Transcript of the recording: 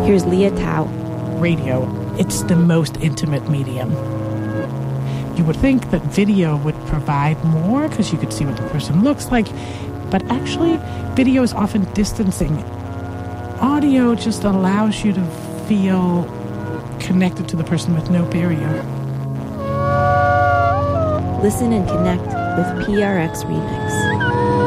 Here's Leah Tao. Radio, it's the most intimate medium. You would think that video would provide more because you could see what the person looks like, but actually, video is often distancing. Audio just allows you to feel connected to the person with no barrier. Listen and connect with PRX Remix.